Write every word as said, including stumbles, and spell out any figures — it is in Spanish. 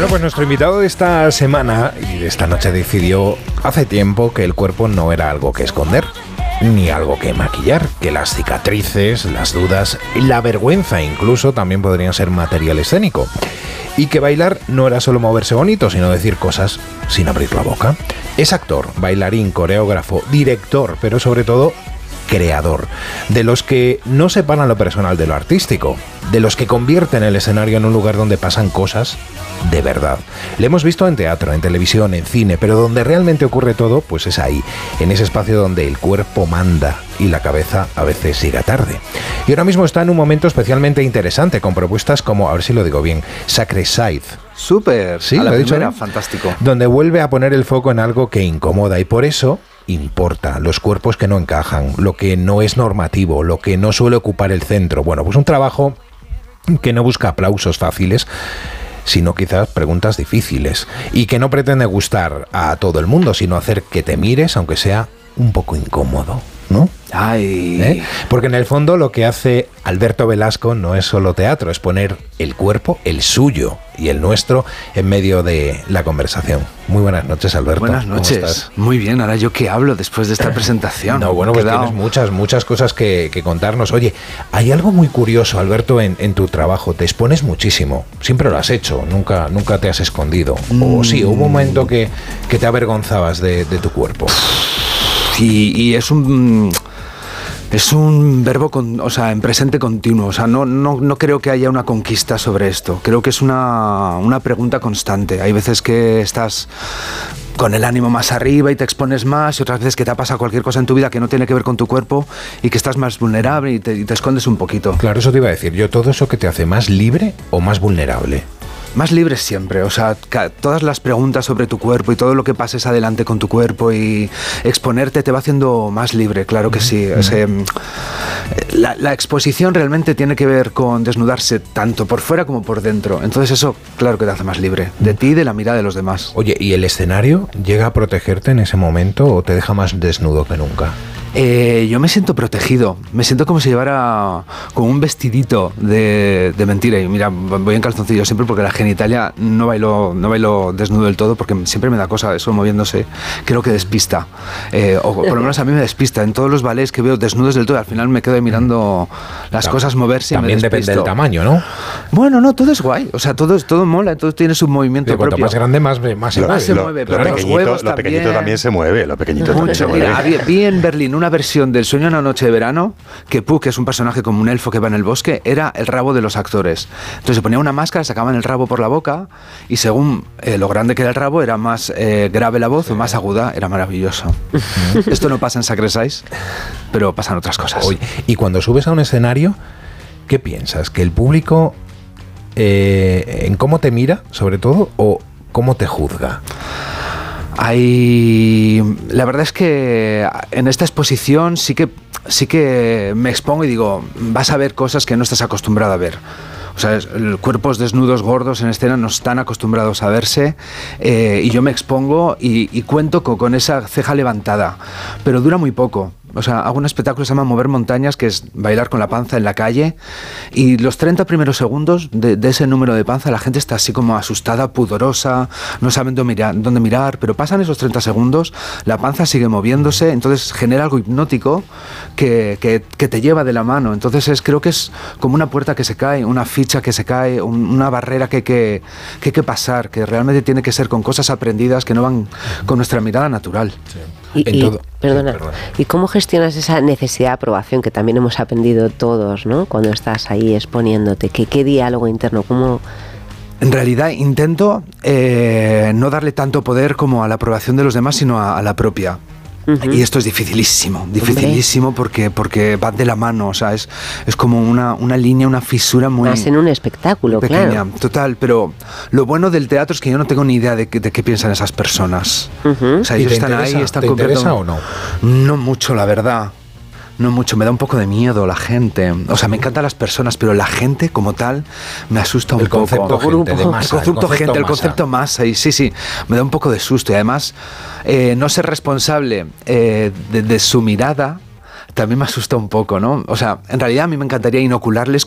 Bueno, pues nuestro invitado de esta semana y de esta noche decidió hace tiempo que el cuerpo no era algo que esconder, ni algo que maquillar, que las cicatrices, las dudas y la vergüenza incluso también podrían ser material escénico. Y que bailar no era solo moverse bonito, sino decir cosas sin abrir la boca. Es actor, bailarín, coreógrafo, director, pero sobre todo creador, de los que no separan lo personal de lo artístico, de los que convierten el escenario en un lugar donde pasan cosas de verdad. Le hemos visto en teatro, en televisión, en cine, pero donde realmente ocurre todo, pues es ahí, en ese espacio donde el cuerpo manda y la cabeza a veces llega tarde. Y ahora mismo está en un momento especialmente interesante, con propuestas como, a ver si lo digo bien, Sacred Side. Súper, sí, a la lo he dicho primera, bien. Fantástico. Donde vuelve a poner el foco en algo que incomoda y por eso importa, los cuerpos que no encajan, lo que no es normativo, lo que no suele ocupar el centro. Bueno, pues un trabajo que no busca aplausos fáciles, sino quizás preguntas difíciles, y que no pretende gustar a todo el mundo, sino hacer que te mires, aunque sea un poco incómodo, ¿no? Ay. ¿Eh? Porque en el fondo lo que hace Alberto Velasco no es solo teatro, es poner el cuerpo, el suyo y el nuestro, en medio de la conversación. Muy buenas noches, Alberto. Buenas noches. ¿Cómo estás? Muy bien, ahora yo qué hablo después de esta presentación. No, bueno, pues Quedado... tienes muchas, muchas cosas que, que contarnos. Oye, hay algo muy curioso, Alberto, en, en tu trabajo. Te expones muchísimo. Siempre lo has hecho, nunca, nunca te has escondido. O sí, hubo un momento que, que te avergonzabas de, de tu cuerpo. Y, y es un... Es un verbo, con, o sea, en presente continuo. O sea, no, no, no creo que haya una conquista sobre esto. Creo que es una, una pregunta constante. Hay veces que estás con el ánimo más arriba y te expones más, y otras veces que te ha pasado cualquier cosa en tu vida que no tiene que ver con tu cuerpo y que estás más vulnerable y te, y te escondes un poquito. Claro, eso te iba a decir yo. ¿Todo eso que te hace más libre o más vulnerable? Más libre siempre, o sea, ca- todas las preguntas sobre tu cuerpo y todo lo que pases adelante con tu cuerpo y exponerte te va haciendo más libre, claro que sí. O sea, la, la exposición realmente tiene que ver con desnudarse tanto por fuera como por dentro. Entonces eso, claro que te hace más libre, de ti y de la mirada de los demás. Oye, ¿y el escenario llega a protegerte en ese momento o te deja más desnudo que nunca? Eh, yo me siento protegido, me siento como si llevara como un vestidito de, de mentira. Y mira, voy en calzoncillo siempre porque la genitalia no bailo, no bailo desnudo del todo porque siempre me da cosa eso moviéndose, creo que despista, eh, o por lo menos a mí me despista. En todos los ballets que veo desnudos del todo, al final me quedo ahí mirando las Tam- cosas moverse. También y me depende del tamaño, ¿no? Bueno, no, todo es guay, o sea, todo, todo mola, todo tiene su movimiento Cuanto propio. más grande, más, más se Lo- mueve. se Lo- mueve, lo pero los pequeñito- huevos lo pequeñito también. también se mueve, lo pequeñito también se Mucho. mueve. Mira, había- vi en Berlín una versión del Sueño de una noche de verano que Puck, que es un personaje como un elfo que va en el bosque, era el rabo de los actores. Entonces se ponía una máscara, sacaban el rabo por la boca y según eh, lo grande que era el rabo era más eh, grave la voz sí. o más aguda, era maravilloso. Esto no pasa en Sacred Size, pero pasan otras cosas. Oye, y cuando subes a un escenario, ¿qué piensas? ¿Que el público eh, en cómo te mira, sobre todo, o cómo te juzga? Hay... La verdad es que en esta exposición sí que, sí que me expongo y digo, vas a ver cosas que no estás acostumbrado a ver. O sea, cuerpos desnudos, gordos en escena no están acostumbrados a verse, eh, y yo me expongo y, y cuento con, con esa ceja levantada, pero dura muy poco. O sea, hago un espectáculo que se llama Mover Montañas, que es bailar con la panza en la calle, y los treinta primeros segundos de, de ese número de panza la gente está así como asustada, pudorosa, no saben dónde mirar, dónde mirar, pero pasan esos treinta segundos, la panza sigue moviéndose, entonces genera algo hipnótico que, que, que te lleva de la mano. Entonces es, creo que es como una puerta que se cae, una ficha que se cae, un, una barrera que hay que, que, que pasar, que realmente tiene que ser con cosas aprendidas que no van con nuestra mirada natural. Sí. Y, en y, todo. perdona, Sí, perdona. ¿y cómo gestionas esa necesidad de aprobación que también hemos aprendido todos, ¿no? Cuando estás ahí exponiéndote, ¿qué, qué diálogo interno? ¿Cómo...? En realidad intento eh, no darle tanto poder como a la aprobación de los demás, sino a, a la propia. Uh-huh. Y esto es dificilísimo, dificilísimo porque, porque va de la mano, o sea, es, es como una, una línea, una fisura muy... Más en un espectáculo, pequeña, claro. Total, pero lo bueno del teatro es que yo no tengo ni idea de, de qué piensan esas personas. Uh-huh. O sea, ¿Y ellos te están interesa, ahí, están ¿te interesa o no? No mucho, la verdad. No mucho, me da un poco de miedo la gente. O sea, me encantan las personas, pero la gente como tal me asusta un el poco. Concepto gente, de masa, el concepto, el concepto gente, masa. el concepto masa. Y sí, sí, me da un poco de susto. Y además, eh, no ser responsable eh, de, de su mirada también me asusta un poco, ¿no? O sea, en realidad a mí me encantaría inocularles